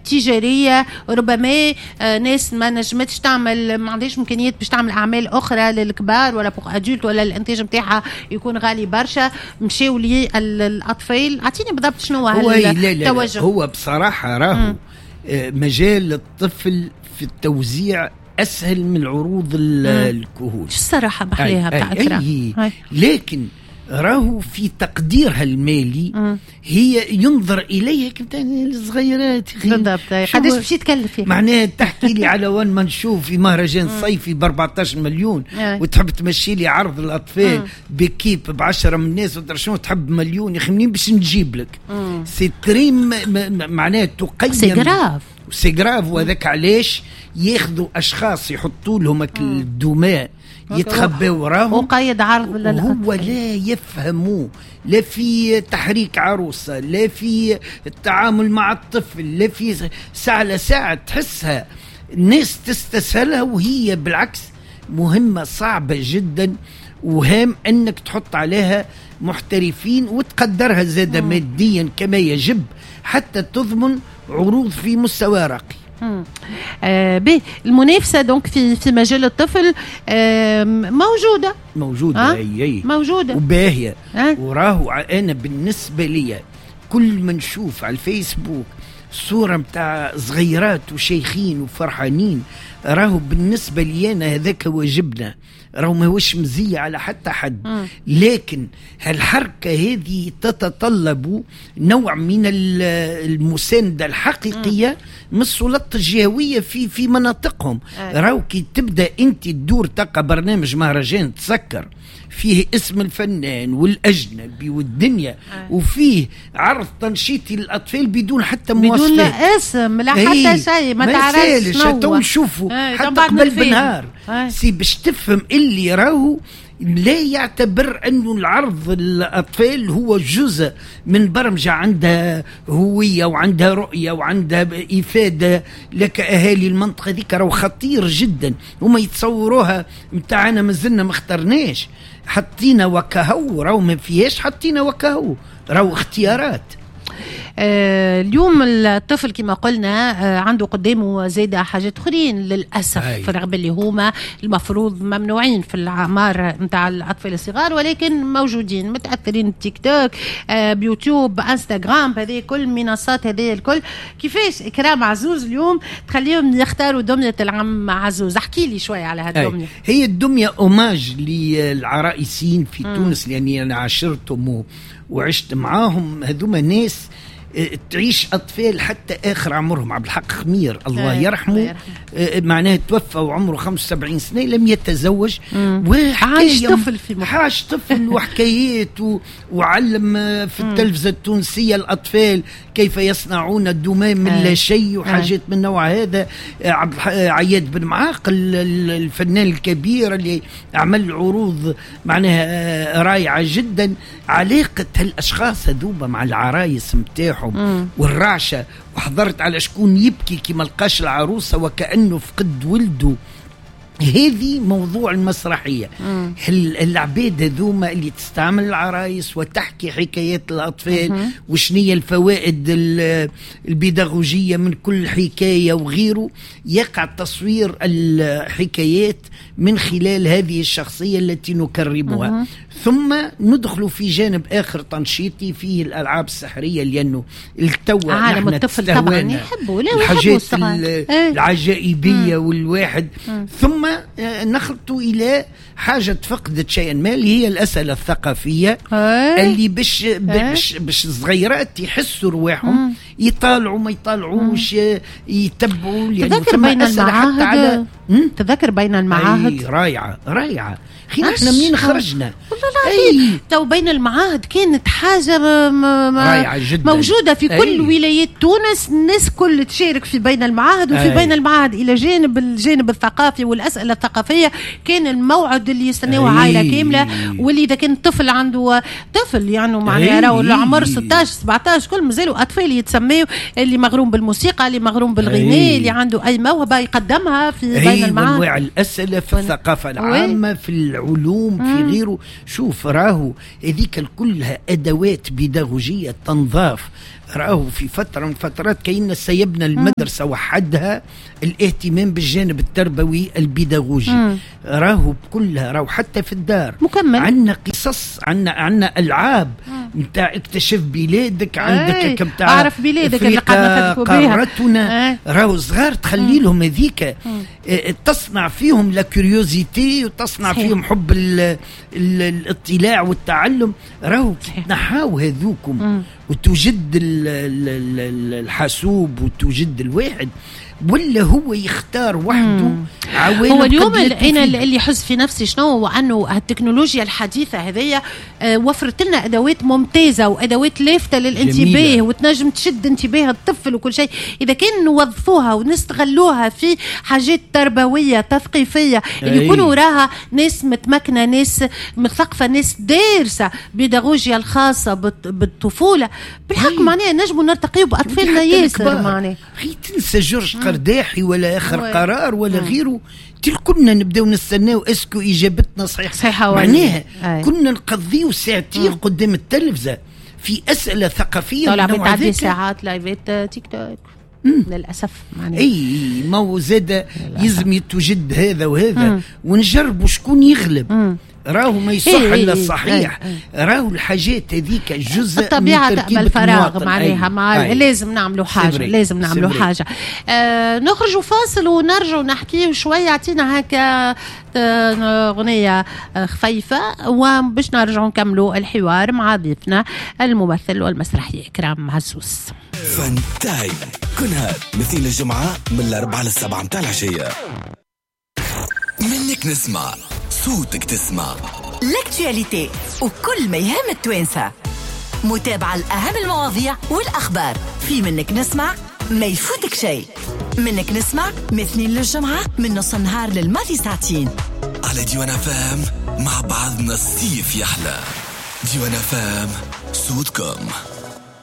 تجارية، ربما ناس ما نجمتش تعمل، ما عندهاش إمكانيات باش تعمل أعمال أخرى للكبار ولا بوغ أدولت، ولا الإنتاج متاعها يكون غالي برشا، مشاو للأطفال. أعطيني بالضبط شنو هو التوجه؟ هو بصراحة راهو مجال الطفل في التوزيع أسهل من العروض الكهول الصراحة بحليها بتاع إكرام، لكن راهو في تقديرها المالي هي ينظر إليها الصغيرات. بالضبط. قداش باش يتكلف معناها تحكي لي على وين ما نشوف في مهرجان صيفي ب 14 مليون وتحب تمشي لي عرض الأطفال بكيب ب10 من الناس وترشون تحب مليون، يا أخي منين باش نجيب لك؟ سي تريم معناها تقيم سي جراف. وهذاك علاش ياخذوا أشخاص يحطوا لهم الدماء يتخبوا وراهم وقايد عرض للأطفال. هو لا يفهموا لا في تحريك عروسة، لا في التعامل مع الطفل، لا في ساعة لساعة تحسها الناس تستسهلها، وهي بالعكس مهمة صعبة جدا، وهام أنك تحط عليها محترفين وتقدرها زادة ماديا كما يجب حتى تضمن عروض في مستوى راقي. المنافسة دونك في مجال الطفل موجودة موجودة وباهية. وراهو أنا بالنسبة لي كل ما نشوف على الفيسبوك صورة متاع صغيرات وشيخين وفرحانين، راهو بالنسبة لي أنا هذاك واجبنا، راهو ما هوش مزية على حتى حد. لكن هالحركة هذه تتطلب نوع من المساندة الحقيقية من السلطات الجهوية في مناطقهم. راهو كي تبدأ أنت تدور تلقى برنامج مهرجان تسكر فيه اسم الفنان والأجنبي والدنيا وفيه عرض تنشيطي للأطفال بدون حتى مواصفات، بدون لا اسم لا حتى شيء، ما تعرفش شنو نشوفوا حتى قبل بنهار. سي باش تفهم اللي راهو لا يعتبر أنه العرض الأطفال هو جزء من برمجة عندها هوية وعندها رؤية وعندها إفادة لك أهالي المنطقة ذيك، راهو خطير جدا. وما يتصوروها متاعنا مازلنا ما اخترناش، حطينا وكهو، راهو ما فيهاش حطينا وكهو، راهو اختيارات. اليوم الطفل كما قلنا عنده قدامه زيادة حاجات أخرين للأسف، رغم اللي هما المفروض ممنوعين في الأعمار متاع الأطفال الصغار، ولكن موجودين متأثرين تيك توك، بيوتيوب، انستغرام، هذه كل منصات هذه الكل. كيفاش إكرام عزوز اليوم تخليهم يختاروا دمية العم عزوز؟ احكي لي شوية على هالدمية. هي الدمية أوماج للعرائسيين في تونس، لأني أنا عاشرتهم وعشت معاهم. هذوما ناس تعيش أطفال حتى آخر عمرهم. عبد الحق خمير الله يرحمه معناه توفى وعمره 75 سنة، لم يتزوج، وعاش طفل في حاش طفل وحكايات وعلم في التلفزة التونسية الأطفال كيف يصنعون الدماء من لا شيء وحاجات من نوع هذا. عياد بن معاقل الفنان الكبير اللي عمل عروض معناها رائعة جدا. علاقة هالأشخاص هذوبا مع العرايس متاعهم والرعشة، وحضرت على شكون يبكي كي ملقاش العروسة وكأنه فقد ولده. هذه موضوع المسرحية. العباد هذوما اللي تستعمل العرايس وتحكي حكايات الأطفال وشنية الفوائد البيداغوجية من كل حكاية وغيره، يقع تصوير الحكايات من خلال هذه الشخصية التي نكرمها. ثم ندخل في جانب آخر تنشيطي فيه الألعاب السحرية، لأنه التوى عالم الطفل طبعا يحبوا الحاجات العجائبية والواحد. ثم نخلط إلى حاجة فقدت شيئا ما اللي هي الأسئلة الثقافية اللي باش الصغيرات يحسوا رواحهم يطالعوا ما يطالعوش يتبعوا. تذكر بين المعاهد، تذكر بين المعاهد رائعة خينا احنا منين خرجنا تو بين المعاهد كانت حاجة رائعة جدا موجودة في كل ولايات تونس. الناس كل تشارك في بين المعاهد، وفي بين المعاهد إلى جانب الجانب الثقافي والأسئلة الثقافية كان الموعد اللي يستناوه عائلة كاملة. واللي إذا كان طفل عنده طفل يعني معناها راهو العمر 16 17 كل مازالوا أطفال يتسميوا، اللي مغروم بالموسيقى، اللي مغروم بالغناء، اللي عنده أي موهبة يقدمها في بين المعاهد. أنواع الأسئلة في الثقافة العامة، في العلوم، في غيره. شوف راهو هذيك كلها أدوات بيداغوجية تنظاف. راهو في فترة من فترات كأن سيبنا المدرسة وحدها الاهتمام بالجانب التربوي البيداغوجي. راهو بكلها، راهو حتى في الدار مكمل. عندنا قصص، عندنا ألعاب متاع اكتشف بلادك، عندك كمتاع أعرف بلادك اللي قاعدة قارتنا. راهو صغار تخلي لهم هذيك تصنع فيهم لا كوريوزيتي وتصنع فيهم حب الاطلاع والتعلم. راهو نحاو هذوكم وتوجد الحاسوب وتوجد الواحد ولا هو يختار وحده عوالم. هو اليوم أنا اللي يحس في نفسي شنو هو أنه التكنولوجيا الحديثة هذية وفرت لنا أدوات ممتازة وأدوات لافتة للانتباه وتنجم تشد انتباه الطفل وكل شيء. إذا كان نوظفوها ونستغلوها في حاجات تربوية تثقيفية اللي يكونوا وراها ناس متمكنة، ناس مثقفة، ناس دارسة بيداغوجيا الخاصة بالطفولة، بالحق معناها نجموا نرتقيوا بأطفالنا ياسر. معناها تنسى جورج قرداحي ولا آخر قرار ولا غيره، كنا نبداو نستناو اسكو اجابتنا صحيحه معناها كنا نقضيو ساعتين قدام التلفزه في اسئله ثقافيه. طلع عندي ساعات لايفات تيك توك للاسف معناها. اي ما هو زاد يلزم يتوجد هذا وهذا ونجربوا شكون يغلب. راهو ما يصح الا الصحيح. راهو الحاجات هذيك جزء الطبيعة من تركيب الفراغ معناها لازم نعملوا حاجة. لازم نعملوا حاجة. نخرجوا فاصل ونرجعوا نحكي شوية. عطينا هكا أغنية خفيفة وباش نرجعوا نكملوا الحوار مع ضيفنا الممثل والمسرحي إكرام عزوز. فن تايم كلها مثل الجمعة من 4 ل7 متاع العشية. منك نسمع صوتك تسمع لاكتواليتي وكل ما يهم التوانسة. متابعة الأهم المواضيع والأخبار في منك نسمع، ما يفوتك شيء. منك نسمع مثنين للجمعة من نص النهار للماضي ساعتين على ديوان فام. مع بعضنا الصيف يحلى. ديوان فام صوتكم.